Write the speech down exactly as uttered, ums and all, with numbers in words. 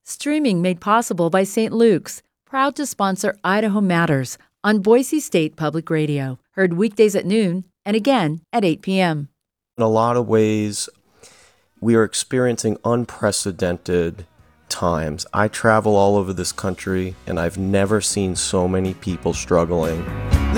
Streaming made possible by Saint Luke's, proud to sponsor Idaho Matters on Boise State Public Radio. Heard weekdays at noon and again at eight p.m. In a lot of ways, we are experiencing unprecedented times. I travel all over this country, and I've never seen so many people struggling.